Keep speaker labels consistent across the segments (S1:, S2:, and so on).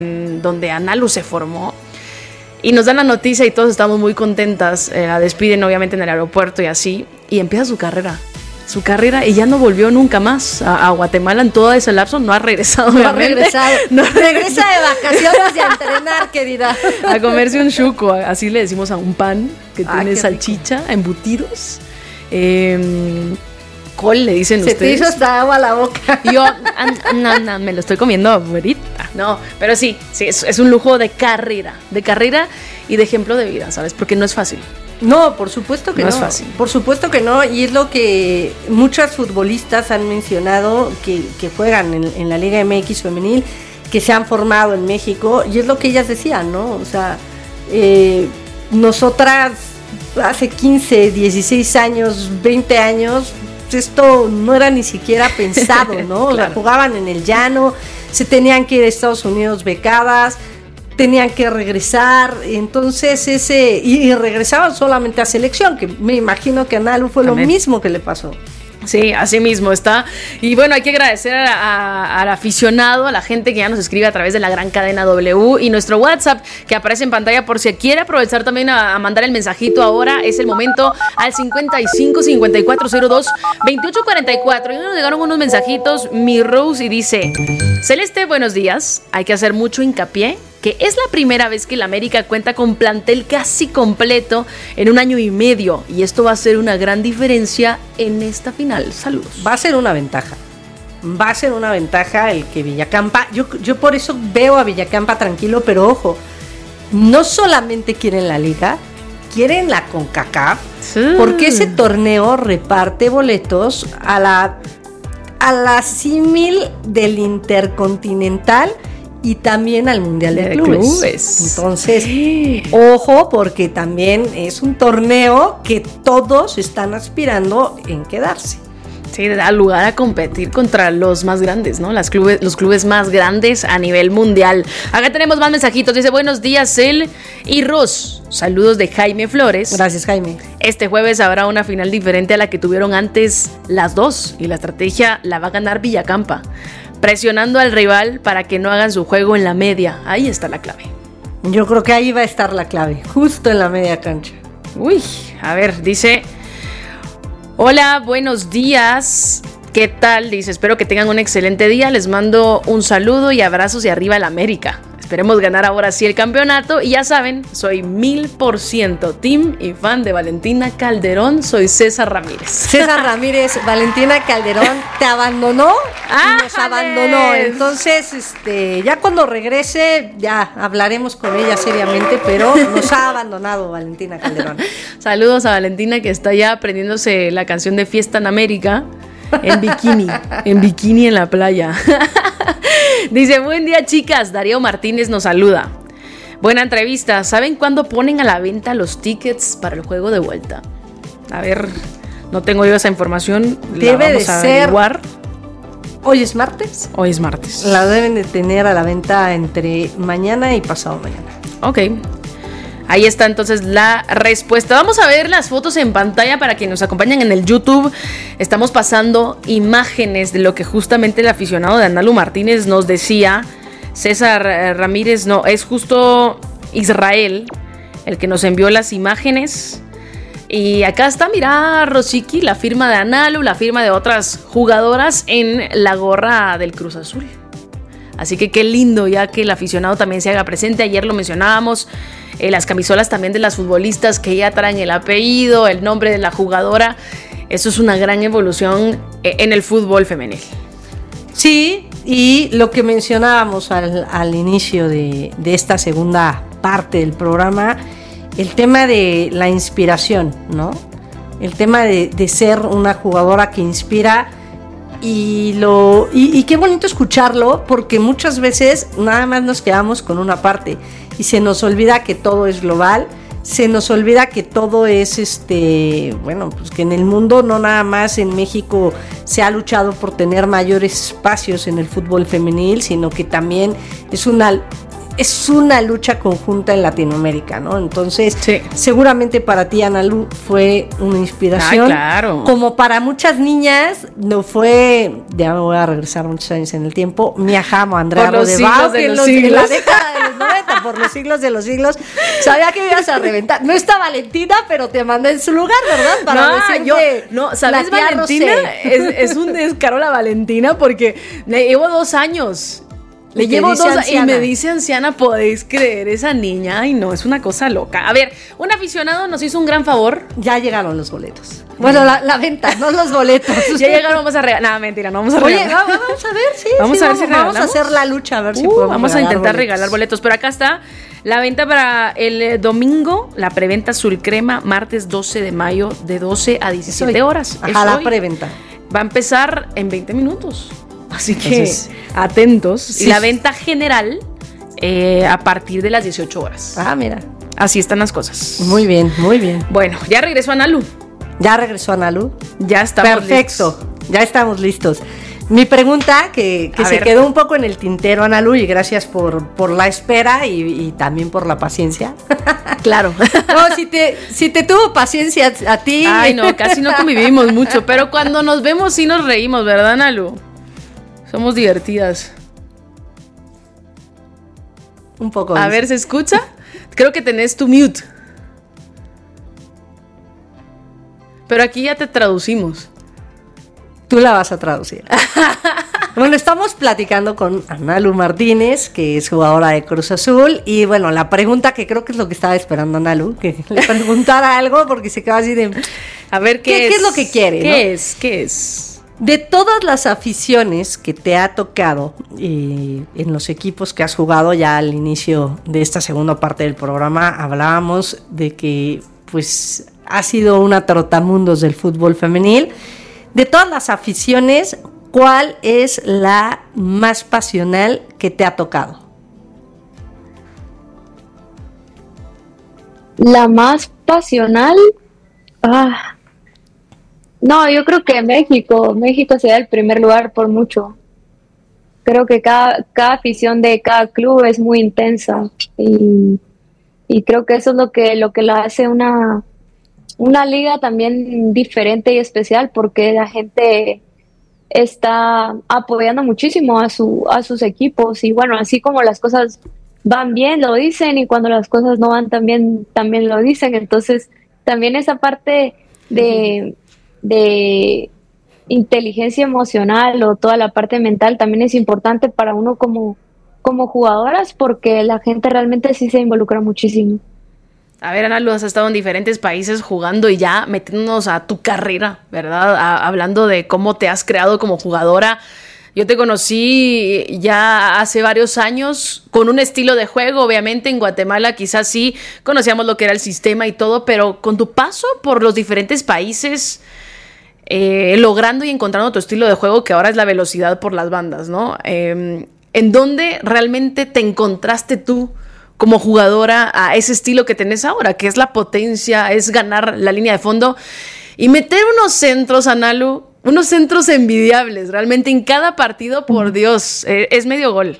S1: donde Analu se formó. Y nos dan la noticia y todos estamos muy contentas. La despiden obviamente en el aeropuerto y así. Y empieza su carrera y ya no volvió nunca más a Guatemala en todo ese lapso. No ha regresado.
S2: No ha regresado. Regresa de vacaciones y a entrenar, querida.
S1: A comerse un chuco, así le decimos a un pan que tiene salchicha, rico. Embutidos. Col, le dicen ustedes.
S2: Se te hizo hasta agua a la boca.
S1: Yo, no, me lo estoy comiendo ahorita. No, pero sí, es un lujo de carrera y de ejemplo de vida, ¿sabes? Porque no es fácil.
S2: No, por supuesto que no.
S1: No es fácil.
S2: Por supuesto que no, y es lo que muchas futbolistas han mencionado que juegan en la Liga MX femenil, que se han formado en México, y es lo que ellas decían, ¿no? O sea, nosotras hace 15, 16 años, 20 años, esto no era ni siquiera pensado, ¿no? Claro. O sea, jugaban en el llano, se tenían que ir a Estados Unidos becadas, tenían que regresar, entonces y regresaban solamente a selección, que me imagino que a Analu fue lo mismo que le pasó.
S1: Sí, así mismo está. Y bueno, hay que agradecer al aficionado, a la gente que ya nos escribe a través de la gran cadena W y nuestro WhatsApp que aparece en pantalla por si quiere aprovechar también a mandar el mensajito ahora. Es el momento al 55 5402 2844. Y nos llegaron unos mensajitos, mi Rose, y dice: Celeste, buenos días. Hay que hacer mucho hincapié que es la primera vez que el América cuenta con plantel casi completo en un año y medio, y esto va a ser una gran diferencia en esta final. Saludos.
S2: Va a ser una ventaja el que Villacampa, yo por eso veo a Villacampa tranquilo, pero ojo, no solamente quieren la Liga, quieren la CONCACAF, porque ese torneo reparte boletos a la símil del Intercontinental y también al Mundial de Clubes. Entonces, ojo, porque también es un torneo que todos están aspirando en quedarse.
S1: Sí, da lugar a competir contra los más grandes, ¿no? Los clubes más grandes a nivel mundial. Acá tenemos más mensajitos. Dice: buenos días, El y Ros. Saludos de Jaime Flores.
S2: Gracias, Jaime.
S1: Este jueves habrá una final diferente a la que tuvieron antes las dos, y la estrategia la va a ganar Villacampa, presionando al rival para que no hagan su juego en la media. Ahí está la clave.
S2: Yo creo que ahí va a estar la clave, justo en la media cancha.
S1: Uy, a ver, dice: hola, buenos días. ¿Qué tal? Dice: espero que tengan un excelente día. Les mando un saludo y abrazos de arriba al América. Esperemos ganar ahora sí el campeonato. Y ya saben, soy 1000% team y fan de Valentina Calderón. Soy César Ramírez.
S2: César Ramírez, Valentina Calderón te abandonó y nos abandonó. Entonces, ya cuando regrese, ya hablaremos con ella seriamente, pero nos ha abandonado Valentina Calderón.
S1: Saludos a Valentina, que está ya aprendiéndose la canción de Fiesta en América en bikini en la playa. Dice: buen día, chicas. Darío Martínez nos saluda. Buena entrevista. ¿Saben cuándo ponen a la venta los tickets para el juego de vuelta? A ver, no tengo yo esa información.
S2: Debe
S1: vamos
S2: de
S1: a
S2: ser.
S1: Averiguar.
S2: ¿Hoy es martes?
S1: Hoy es martes.
S2: La deben de tener a la venta entre mañana y pasado mañana.
S1: Ok. Ahí está entonces la respuesta. Vamos a ver las fotos en pantalla para quienes nos acompañan en el YouTube. Estamos pasando imágenes de lo que justamente el aficionado de Analu Martínez nos decía. César Ramírez, no, es justo Israel el que nos envió las imágenes. Y acá está, mira, Rosicky, la firma de Analu, la firma de otras jugadoras en la gorra del Cruz Azul. Así que qué lindo ya que el aficionado también se haga presente. Ayer lo mencionábamos, las camisolas también de las futbolistas que ya traen el apellido, el nombre de la jugadora. Eso es una gran evolución en el fútbol femenil.
S2: Sí, y lo que mencionábamos al inicio de esta segunda parte del programa, el tema de la inspiración, ¿no? El tema de ser una jugadora que inspira. Y qué bonito escucharlo, porque muchas veces nada más nos quedamos con una parte y se nos olvida que todo es global, se nos olvida que todo es pues que en el mundo, no nada más en México se ha luchado por tener mayores espacios en el fútbol femenil, sino que también es es una lucha conjunta en Latinoamérica, ¿no? Entonces, seguramente para ti, Analu, fue una inspiración.
S1: Claro.
S2: Como para muchas niñas, no fue, ya me voy a regresar muchos años en el tiempo, Mia Hamm o Andrea Rodebao, que en la década de los 90, por los siglos de los siglos, sabía que me ibas a reventar. No está Valentina, pero te mandé en su lugar, ¿verdad? Para
S1: ¿sabes? Valentina es un descaro la Valentina, porque le llevo 2 años. Le llevo 2 años y me dice anciana, ¿podéis creer esa niña? Ay, no, es una cosa loca. A ver, un aficionado nos hizo un gran favor.
S2: Ya llegaron los boletos. Bueno, la venta, no los boletos.
S1: Ya llegaron, vamos a regalar. Nada, mentira, no vamos a regalar.
S2: Oye, vamos a ver, sí.
S1: Vamos a ver si regalamos.
S2: Vamos a hacer la lucha, a ver si podemos.
S1: Vamos a intentar regalar boletos. Pero acá está la venta para el domingo, la preventa azul crema, martes 12 de mayo, de 12 a 17 horas.
S2: Ajá, la preventa.
S1: Va a empezar en 20 minutos. Así que atentos. Sí. Y la venta general a partir de las 18 horas.
S2: Ah, mira.
S1: Así están las cosas.
S2: Muy bien, muy bien.
S1: Bueno, ya regresó Analu.
S2: Ya regresó Analu.
S1: Ya estamos
S2: Perfecto, listos. Ya estamos listos. Mi pregunta, que se quedó un poco en el tintero, Analu, y gracias por la espera y también por la paciencia.
S1: Claro.
S2: No, si te tuvo paciencia a ti.
S1: Ay, no, casi no convivimos mucho, pero cuando nos vemos sí nos reímos, ¿verdad, Analu? Somos divertidas.
S2: Un poco.
S1: A ver, ¿se escucha? Creo que tenés tu mute. Pero aquí ya te traducimos.
S2: Tú la vas a traducir. Bueno, estamos platicando con Analu Martínez, que es jugadora de Cruz Azul. Y bueno, la pregunta que creo que es lo que estaba esperando Analu, que le preguntara algo, porque se quedaba así de...
S1: A ver, ¿qué
S2: es lo que quiere?
S1: ¿Qué es?
S2: De todas las aficiones que te ha tocado en los equipos que has jugado, ya al inicio de esta segunda parte del programa hablábamos de que pues ha sido una trotamundos del fútbol femenil. De todas las aficiones, ¿cuál es la más pasional que te ha tocado?
S3: La más pasional... No, yo creo que México sería el primer lugar por mucho. Creo que cada afición de cada club es muy intensa y creo que eso es lo que la hace una liga también diferente y especial, porque la gente está apoyando muchísimo a sus equipos, y bueno, así como las cosas van bien lo dicen, y cuando las cosas no van tan bien también lo dicen. Entonces también esa parte de inteligencia emocional o toda la parte mental también es importante para uno como jugadoras, porque la gente realmente sí se involucra muchísimo.
S1: A ver, Analu, has estado en diferentes países jugando y ya metiéndonos a tu carrera, ¿verdad? Hablando de cómo te has creado como jugadora. Yo te conocí ya hace varios años con un estilo de juego, obviamente en Guatemala quizás sí conocíamos lo que era el sistema y todo, pero con tu paso por los diferentes países, logrando y encontrando tu estilo de juego, que ahora es la velocidad por las bandas, ¿no? ¿En dónde realmente te encontraste tú como jugadora a ese estilo que tenés ahora, que es la potencia, es ganar la línea de fondo y meter unos centros, Analu, unos centros envidiables, realmente en cada partido, por Dios, es medio gol?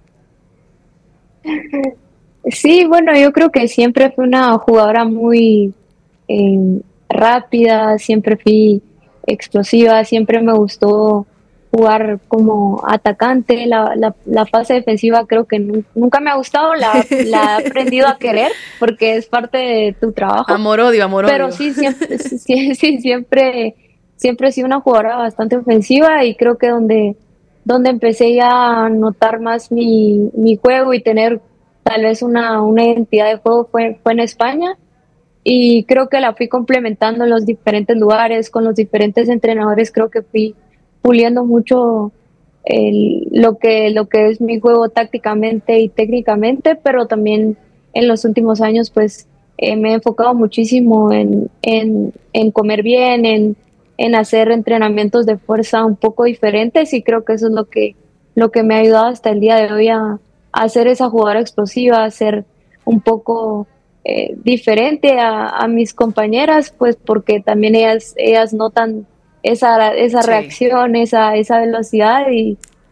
S3: Sí, bueno, yo creo que siempre fui una jugadora muy rápida, siempre fui explosiva, siempre me gustó jugar como atacante. La fase defensiva creo que nunca me ha gustado, la he aprendido a querer porque es parte de tu trabajo.
S1: Amor-odio.
S3: Pero sí, siempre he sido una jugadora bastante ofensiva, y creo que donde empecé ya a notar más mi juego y tener tal vez una identidad de juego fue en España, y creo que la fui complementando en los diferentes lugares, con los diferentes entrenadores. Creo que fui puliendo mucho lo que es mi juego tácticamente y técnicamente, pero también en los últimos años pues me he enfocado muchísimo en comer bien, en hacer entrenamientos de fuerza un poco diferentes, y creo que eso es lo que me ha ayudado hasta el día de hoy a ser esa jugadora explosiva, a ser un poco diferente a mis compañeras, pues porque también ellas notan esa reacción, esa velocidad, y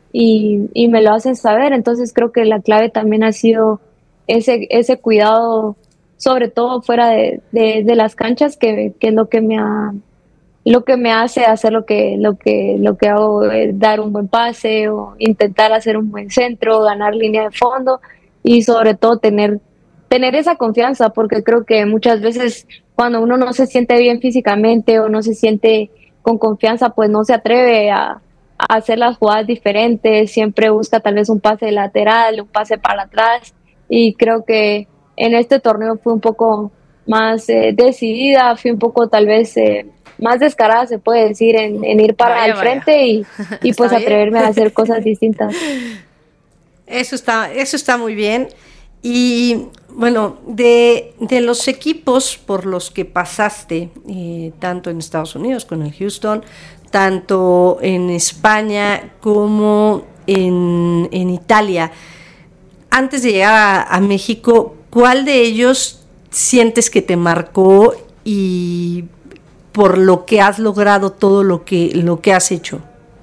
S3: y me lo hacen saber. Entonces creo que la clave también ha sido ese cuidado, sobre todo fuera de las canchas, que es lo que me hace hacer lo que hago, dar un buen pase o intentar hacer un buen centro, ganar línea de fondo y sobre todo tener esa confianza, porque creo que muchas veces cuando uno no se siente bien físicamente o no se siente con confianza, pues no se atreve a hacer las jugadas diferentes, siempre busca tal vez un pase lateral, un pase para atrás, y creo que en este torneo fue un poco más decidida, fui un poco tal vez más descarada, se puede decir, en ir para el frente y pues atreverme a hacer cosas distintas.
S2: Eso está muy bien. Y bueno, de los equipos por los que pasaste, tanto en Estados Unidos con el Houston, tanto en España como en Italia, antes de llegar a México, ¿cuál de ellos sientes que te marcó y por lo que has logrado todo lo que has hecho?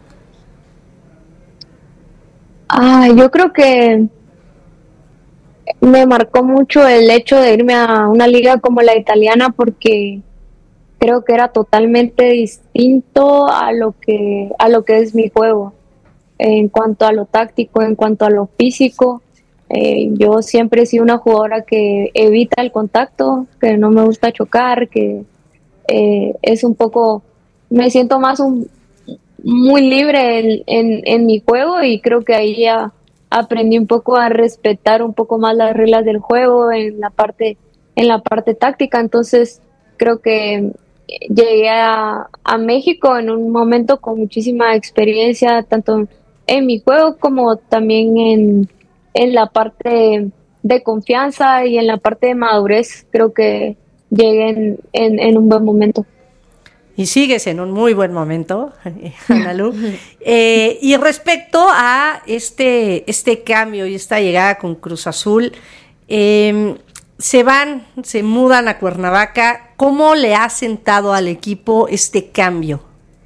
S3: Yo creo que me marcó mucho el hecho de irme a una liga como la italiana, porque creo que era totalmente distinto a lo que es mi juego, en cuanto a lo táctico, en cuanto a lo físico. Yo siempre he sido una jugadora que evita el contacto, que no me gusta chocar, que es un poco, me siento más muy libre en mi juego, y creo que ahí ya aprendí un poco a respetar un poco más las reglas del juego en la parte táctica. Entonces creo que llegué a México en un momento con muchísima experiencia, tanto en mi juego como también en la parte de confianza y en la parte de madurez. Creo que llegué en un buen momento.
S2: Y sigues en un muy buen momento, Analu. Y respecto a este cambio y esta llegada con Cruz Azul, se mudan a Cuernavaca. ¿Cómo le ha sentado al equipo este cambio?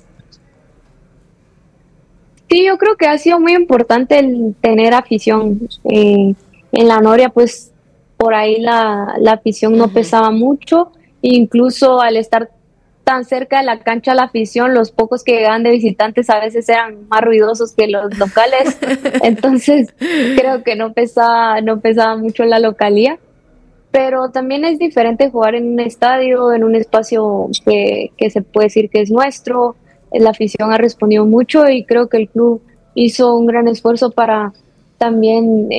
S3: Sí, yo creo que ha sido muy importante el tener afición. En la Noria, pues por ahí la afición no pesaba mucho, incluso al estar tan cerca de la cancha, la afición, los pocos que llegaban de visitantes a veces eran más ruidosos que los locales. Entonces creo que no pesaba mucho la localía, pero también es diferente jugar en un estadio, en un espacio que se puede decir que es nuestro. La afición ha respondido mucho y creo que el club hizo un gran esfuerzo para también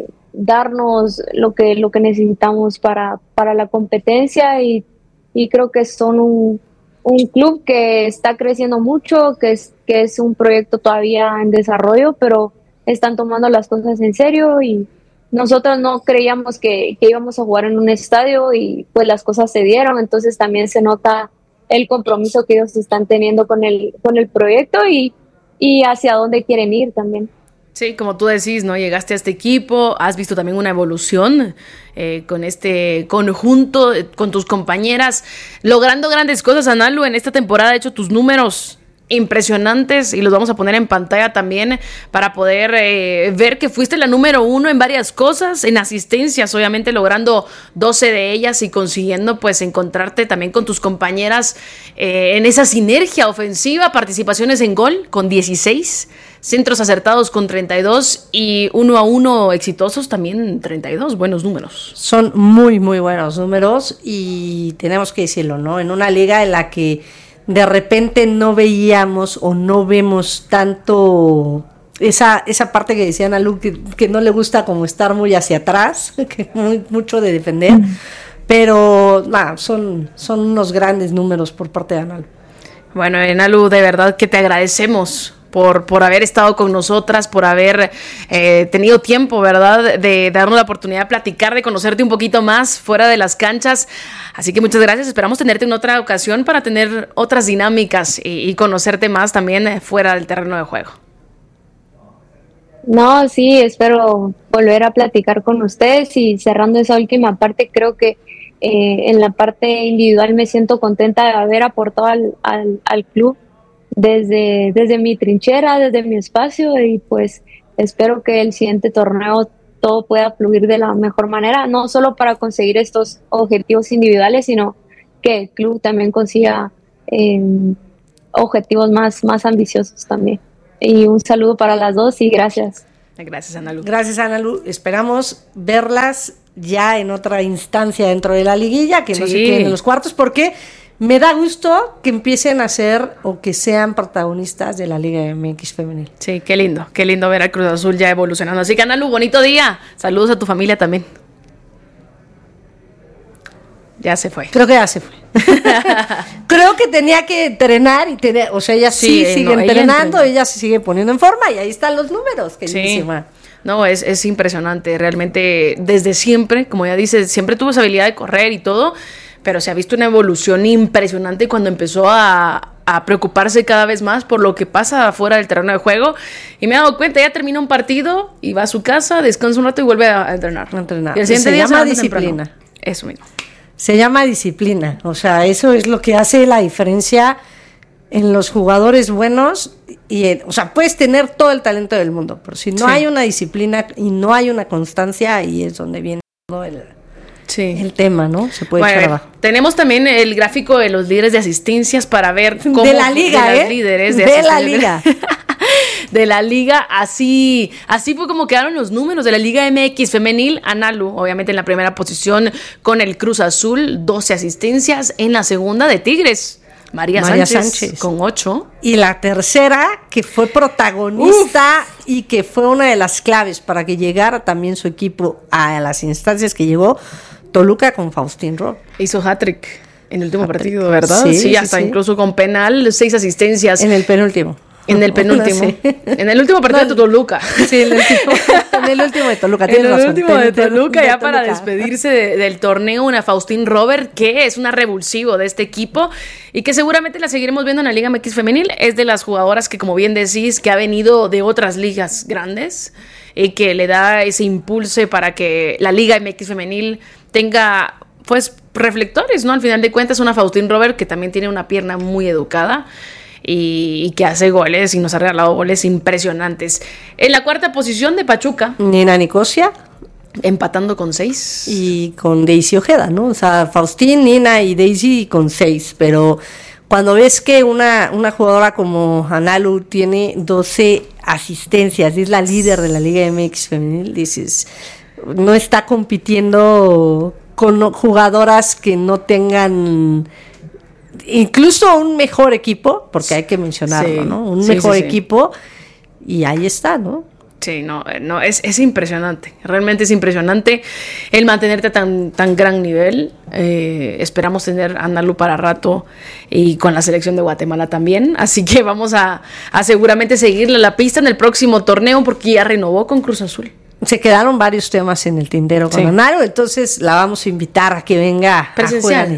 S3: darnos lo que necesitamos para la competencia, y creo que son un club que está creciendo mucho, que es un proyecto todavía en desarrollo, pero están tomando las cosas en serio, y nosotros no creíamos que íbamos a jugar en un estadio, y pues las cosas se dieron. Entonces también se nota el compromiso que ellos están teniendo con el proyecto y hacia dónde quieren ir también.
S1: Sí, como tú decís, ¿no? Llegaste a este equipo, has visto también una evolución con este conjunto, con tus compañeras, logrando grandes cosas. Analu, en esta temporada, de hecho, tus números impresionantes, y los vamos a poner en pantalla también para poder ver que fuiste la número 1 en varias cosas, en asistencias, obviamente logrando 12 de ellas y consiguiendo pues encontrarte también con tus compañeras en esa sinergia ofensiva, participaciones en gol con 16, centros acertados con 32 y 1-1 exitosos también 32, buenos números.
S2: Son muy, muy buenos números, y tenemos que decirlo, ¿no? En una liga en la que de repente no veíamos o no vemos tanto esa parte que decía Analu, que no le gusta como estar muy hacia atrás, que mucho de defender, pero son unos grandes números por parte de Analu.
S1: Bueno, Analu, de verdad que te agradecemos por haber estado con nosotras, por haber tenido tiempo, ¿verdad?, de darnos la oportunidad de platicar, de conocerte un poquito más fuera de las canchas. Así que muchas gracias. Esperamos tenerte en otra ocasión para tener otras dinámicas y conocerte más también fuera del terreno de juego.
S3: No, sí, espero volver a platicar con ustedes. Y cerrando esa última parte, creo que en la parte individual me siento contenta de haber aportado al club. desde mi trinchera, desde mi espacio, y pues espero que el siguiente torneo todo pueda fluir de la mejor manera, no solo para conseguir estos objetivos individuales, sino que el club también consiga objetivos más ambiciosos también. Y un saludo para las dos y gracias.
S1: Gracias, Ana Lu.
S2: Gracias, Ana Lu. Esperamos verlas ya en otra instancia dentro de la liguilla, que no se queden en los cuartos, porque me da gusto que empiecen a ser o que sean protagonistas de la Liga MX femenil.
S1: Sí, qué lindo ver a Cruz Azul ya evolucionando. Así que, Ana Lu, bonito día. Saludos a tu familia también. Ya se fue.
S2: Creo que ya se fue. Creo que tenía que entrenar y o sea, ella sigue entrenando, ella se sigue poniendo en forma y ahí están los números.
S1: No, es impresionante, realmente desde siempre, como ya dices, siempre tuvo esa habilidad de correr y todo, pero se ha visto una evolución impresionante cuando empezó a preocuparse cada vez más por lo que pasa afuera del terreno de juego, y me he dado cuenta, ya termina un partido y va a su casa, descansa un rato y vuelve a entrenar.
S2: Y el siguiente día se llama disciplina.
S1: Temprano. Eso mismo.
S2: Se llama disciplina, o sea, eso es lo que hace la diferencia en los jugadores buenos. O sea, puedes tener todo el talento del mundo, pero si no hay una disciplina y no hay una constancia, ahí es donde viene todo el tema, ¿no? Se puede echar abajo.
S1: Tenemos también el gráfico de los líderes de asistencias para ver cómo
S2: de la liga,
S1: de las líderes
S2: de la liga.
S1: De la liga, así fue como quedaron los números de la Liga MX femenil. Ana Lu, obviamente en la primera posición con el Cruz Azul, 12 asistencias. En la segunda de Tigres, María Sánchez con 8.
S2: Y la tercera, que fue protagonista y que fue una de las claves para que llegara también su equipo a las instancias que llegó, Toluca con Faustín Rob.
S1: Hizo hat-trick en el último partido, ¿verdad? Sí, hasta incluso con penal, 6 asistencias.
S2: En el penúltimo.
S1: En el penúltimo. En el último partido de Toluca.
S2: Sí, en el último de Toluca.
S1: En el último de Toluca, ya para despedirse del torneo, una Faustín Robert, que es una revulsivo de este equipo y que seguramente la seguiremos viendo en la Liga MX femenil. Es de las jugadoras que, como bien decís, que ha venido de otras ligas grandes y que le da ese impulso para que la Liga MX femenil tenga, pues, reflectores, ¿no? Al final de cuentas, una Faustín Robert que también tiene una pierna muy educada y que hace goles y nos ha regalado goles impresionantes. En la cuarta posición de Pachuca,
S2: Nina Nicosia,
S1: empatando con 6.
S2: Y con Daisy Ojeda, ¿no? O sea, Faustín, Nina y Daisy con 6. Pero cuando ves que una jugadora como Ana Lu tiene 12 asistencias, es la líder de la Liga MX femenil, dices, no está compitiendo con jugadoras que no tengan incluso un mejor equipo, porque hay que mencionarlo, ¿no? Un mejor equipo, y ahí está, ¿no?
S1: Sí, no, es impresionante, realmente es impresionante el mantenerte a tan gran nivel. Esperamos tener a Ana Lu para rato y con la selección de Guatemala también, así que vamos a seguramente seguirle la pista en el próximo torneo porque ya renovó con Cruz Azul.
S2: Se quedaron varios temas en el tintero con Ana Lu, entonces la vamos a invitar a que venga
S1: presencial,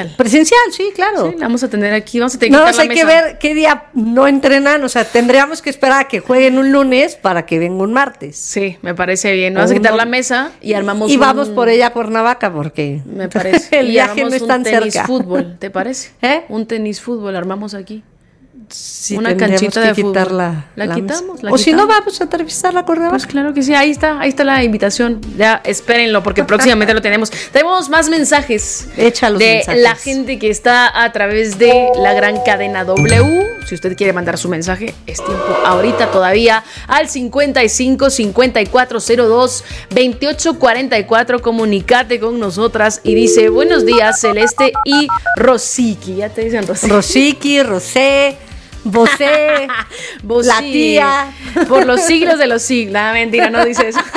S2: sí, claro.
S1: Sí, la vamos a tener aquí, vamos a tener
S2: hay que ver qué día no entrenan, o sea, tendríamos que esperar a que jueguen un lunes para que venga un martes.
S1: Sí, me parece bien. Vamos a quitar la mesa y armamos
S2: vamos por ella a Cuernavaca porque
S1: me parece.
S2: el viaje no es tan cerca.
S1: Un tenis fútbol, ¿te parece? Un tenis fútbol armamos aquí.
S2: Sí,
S1: una canchita de
S2: quitar
S1: fútbol.
S2: La quitamos. Si no, vamos a aterrizar la Cuernavaca.
S1: Pues claro que sí, ahí está la invitación. Ya espérenlo porque próximamente lo tenemos. Tenemos más mensajes de la gente que está a través de la gran cadena W. Si usted quiere mandar su mensaje, es tiempo ahorita todavía al 55 5402 2844. Comunicate con nosotras y dice: buenos días, Celeste y Rosiki. Ya te dicen Rosiki.
S2: Rosiki, Rosé, Bosé, la tía.
S1: Por los siglos de los siglos. Nada, mentira, no dice eso.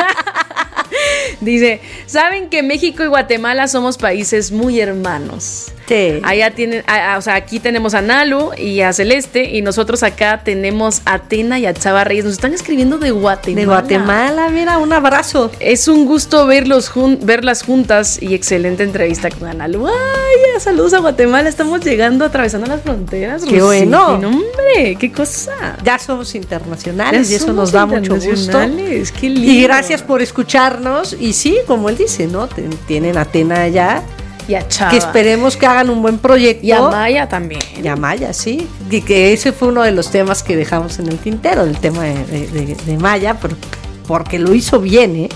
S1: Dice: ¿saben que México y Guatemala somos países muy hermanos?
S2: Sí.
S1: Allá tienen, o sea, aquí tenemos a Ana Lu y a Celeste, y nosotros acá tenemos a Atena y a Chava Reyes. Nos están escribiendo de Guatemala.
S2: De Guatemala, mira, un abrazo.
S1: Es un gusto verlas juntas y excelente entrevista con Ana Lu. Ay, saludos a Guatemala, estamos llegando, atravesando las fronteras.
S2: Qué bueno.
S1: Hombre, qué cosa.
S2: Ya somos internacionales y eso nos da mucho gusto.
S1: Qué lindo.
S2: Y gracias por escucharnos. Y sí, como él dice, ¿no? Tienen a Atena allá.
S1: Y a Chava.
S2: Que esperemos que hagan un buen proyecto.
S1: Y a Maya también.
S2: Y a Maya, sí. Y que ese fue uno de los temas que dejamos en el tintero, el tema de Maya, porque lo hizo bien, ¿eh?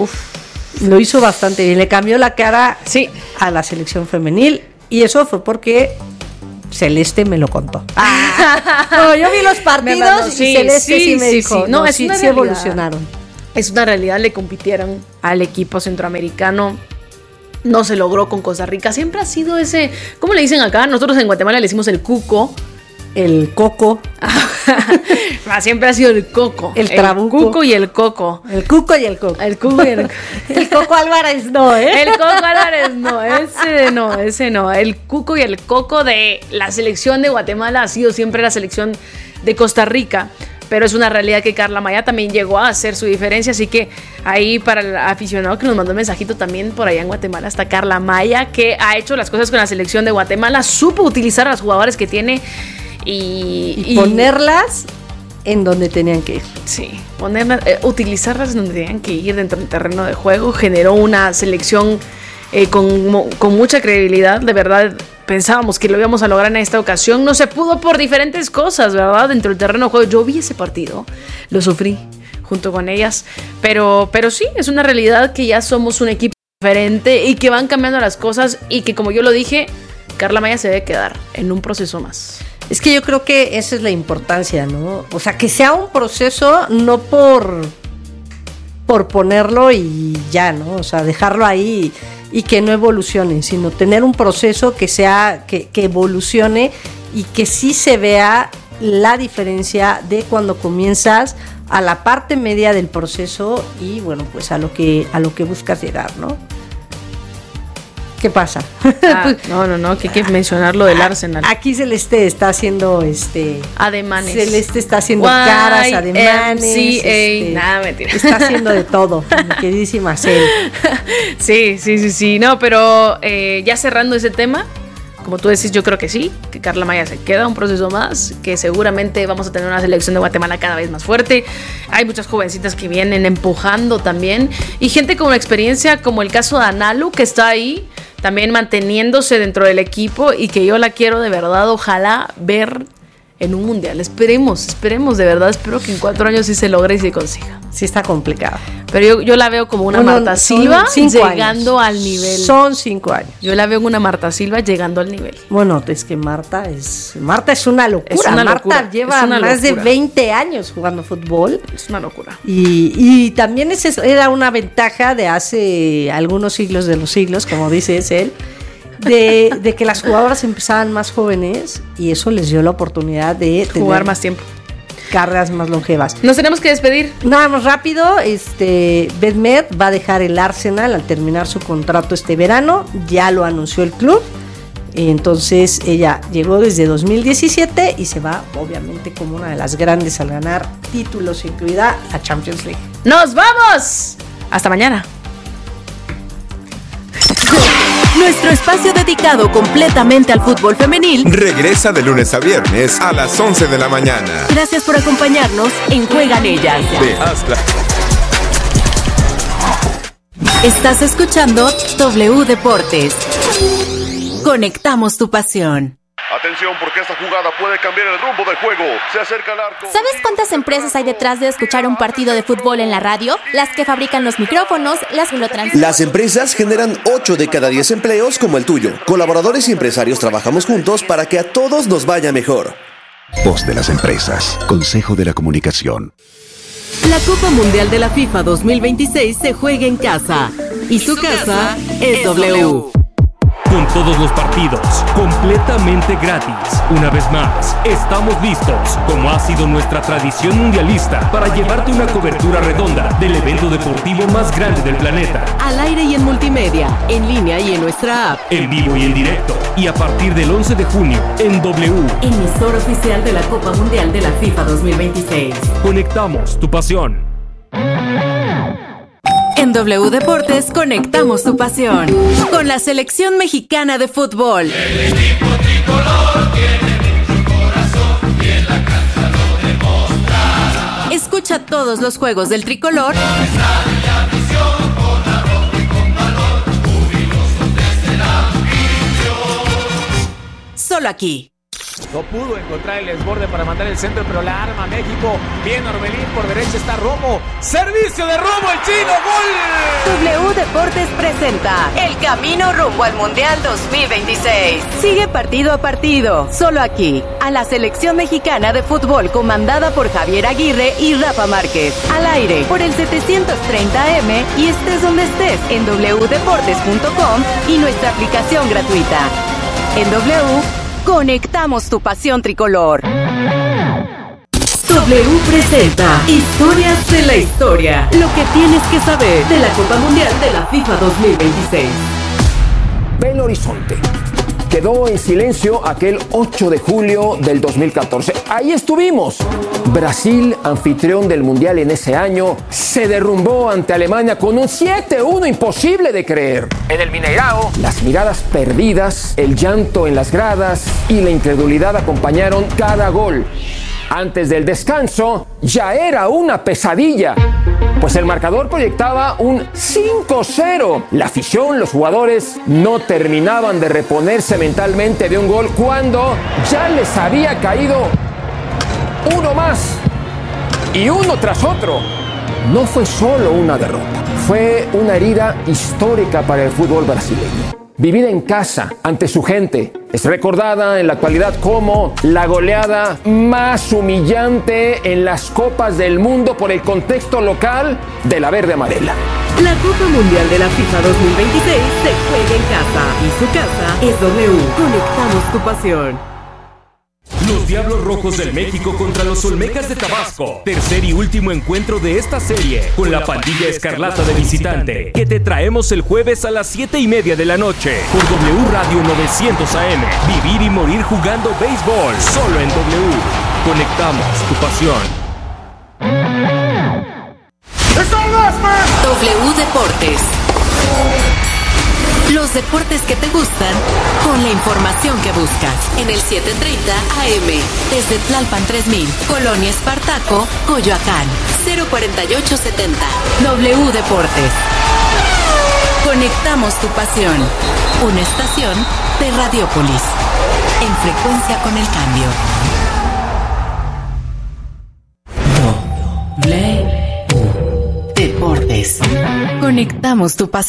S2: Lo hizo bastante bien. Le cambió la cara a la selección femenil. Y eso fue porque Celeste me lo contó. No, yo vi los partidos y Celeste sí me dijo.
S1: No, es
S2: sí evolucionaron.
S1: Es una realidad, le compitieron al equipo centroamericano. No se logró con Costa Rica. Siempre ha sido ese, ¿cómo le dicen acá? Nosotros en Guatemala le decimos el cuco.
S2: El coco.
S1: Siempre ha sido el coco.
S2: El trabuco.
S1: El cuco y el coco.
S2: El cuco y el coco.
S1: El cuco y el coco.
S2: El Coco Álvarez no, ¿eh?
S1: El Coco Álvarez no, ese no. El cuco y el coco de la selección de Guatemala ha sido siempre la selección de Costa Rica. Pero es una realidad que Carla Maya también llegó a hacer su diferencia, así que ahí para el aficionado que nos mandó un mensajito también por allá en Guatemala está Carla Maya, que ha hecho las cosas con la selección de Guatemala, supo utilizar a los jugadores que tiene y
S2: ponerlas en donde tenían que ir.
S1: Sí, utilizarlas en donde tenían que ir dentro del terreno de juego, generó una selección con mucha credibilidad, de verdad. Pensábamos que lo íbamos a lograr en esta ocasión. No se pudo por diferentes cosas, ¿verdad? Dentro del terreno de juego. Yo vi ese partido. Lo sufrí junto con ellas. Pero sí, es una realidad que ya somos un equipo diferente y que van cambiando las cosas y que, como yo lo dije, Carla Maya se debe quedar en un proceso más.
S2: Es que yo creo que esa es la importancia, ¿no? O sea, que sea un proceso no por ponerlo y ya, ¿no? O sea, dejarlo ahí y que no evolucione, sino tener un proceso que evolucione y que sí se vea la diferencia de cuando comienzas a la parte media del proceso y bueno, pues a lo que buscas llegar, ¿no? ¿Qué pasa?
S1: No, que hay que mencionar lo del Arsenal.
S2: Aquí Celeste está haciendo
S1: ademanes.
S2: Celeste está haciendo caras, ademanes.
S1: Nada, mentira.
S2: Está haciendo de todo, mi queridísima Cel.
S1: Sí. No, pero ya cerrando ese tema, como tú decís, yo creo que sí, que Carla Maya se queda un proceso más, que seguramente vamos a tener una selección de Guatemala cada vez más fuerte. Hay muchas jovencitas que vienen empujando también y gente con experiencia, como el caso de Analu, que está ahí también manteniéndose dentro del equipo y que yo la quiero de verdad, ojalá ver en un mundial. Esperemos, de verdad, espero que en 4 años sí se logre y se consiga.
S2: Sí está complicado.
S1: Pero yo la veo como una Marta Silva llegando al nivel.
S2: Son 5 años.
S1: Yo la veo como una Marta Silva llegando al nivel.
S2: Bueno, es que Marta es una locura. Marta lleva más de 20 años jugando fútbol.
S1: Es una locura.
S2: Y también era una ventaja de hace algunos siglos de los siglos, como dice él, de que las jugadoras empezaban más jóvenes y eso les dio la oportunidad de
S1: jugar más tiempo,
S2: carreras más longevas.
S1: Nos tenemos que despedir.
S2: Nada más rápido, Beth Mead va a dejar el Arsenal al terminar su contrato este verano, ya lo anunció el club. Entonces ella llegó desde 2017 y se va obviamente como una de las grandes al ganar títulos, incluida la Champions League.
S1: ¡Nos vamos! Hasta mañana.
S4: Nuestro espacio dedicado completamente al fútbol femenil
S5: regresa de lunes a viernes a las 11 de la mañana.
S4: Gracias por acompañarnos en Juegan Ellas. Estás escuchando W Deportes. Conectamos tu pasión.
S6: Atención, porque esta jugada puede cambiar el rumbo del juego. Se acerca al arco.
S7: ¿Sabes cuántas empresas hay detrás de escuchar un partido de fútbol en la radio? Las que fabrican los micrófonos, las que lo transmiten.
S8: Las empresas generan 8 de cada 10 empleos como el tuyo. Colaboradores y empresarios trabajamos juntos para que a todos nos vaya mejor.
S9: Voz de las empresas. Consejo de la Comunicación.
S4: La Copa Mundial de la FIFA 2026 se juega en casa. Y su casa es W.
S10: Con todos los partidos completamente gratis. Una vez más, estamos listos, como ha sido nuestra tradición mundialista, para llevarte una cobertura redonda del evento deportivo más grande del planeta.
S4: Al aire y en multimedia, en línea y en nuestra app.
S10: En vivo y en directo. Y a partir del 11 de junio, en W.
S4: Emisor oficial de la Copa Mundial de la FIFA 2026.
S10: Conectamos tu pasión.
S4: En W Deportes conectamos tu pasión con la selección mexicana de fútbol.
S11: El equipo tricolor tiene mucho corazón y en la cancha lo demostrará.
S4: Escucha todos los juegos del tricolor.
S11: Con estadio y afición, con arrojo y con valor, jubilosos desde la
S4: solo aquí.
S12: No pudo encontrar el desborde para mandar el centro, pero la arma México. Bien Orbelín, por derecha está Romo. Servicio de Romo, el chino, ¡gol!
S4: W Deportes presenta el camino rumbo al Mundial 2026. Sigue partido a partido, solo aquí, a la selección mexicana de fútbol comandada por Javier Aguirre y Rafa Márquez. Al aire por el 730M y estés donde estés en wdeportes.com y nuestra aplicación gratuita. En W, conectamos tu pasión tricolor. W presenta Historias de la Historia. Lo que tienes que saber de la Copa Mundial de la FIFA 2026.
S13: Belo Horizonte. Quedó en silencio aquel 8 de julio del 2014. Ahí estuvimos. Brasil, anfitrión del Mundial en ese año, se derrumbó ante Alemania con un 7-1 imposible de creer. En el Mineirao, las miradas perdidas, el llanto en las gradas y la incredulidad acompañaron cada gol. Antes del descanso, ya era una pesadilla, pues el marcador proyectaba un 5-0. La afición, los jugadores, no terminaban de reponerse mentalmente de un gol cuando ya les había caído uno más y uno tras otro. No fue solo una derrota, fue una herida histórica para el fútbol brasileño. Vivida en casa, ante su gente, es recordada en la actualidad como la goleada más humillante en las Copas del Mundo por el contexto local de la verde amarela.
S4: La Copa Mundial de la FIFA 2026 se juega en casa y su casa es W. Conectamos tu pasión.
S10: Los Diablos Rojos del México contra los Olmecas de Tabasco. Tercer y último encuentro de esta serie con la pandilla escarlata de visitante, que te traemos el jueves a las 7:30 de la noche por W Radio 900 AM. Vivir y morir jugando béisbol solo en W. Conectamos tu pasión.
S4: W Deportes. Los deportes que te gustan con la información que buscas. En el 730 AM, desde Tlalpan 3000, Colonia Espartaco, Coyoacán, 04870. W Deportes. Conectamos tu pasión. Una estación de Radiópolis. En frecuencia con el cambio. W Deportes. Conectamos tu pasión.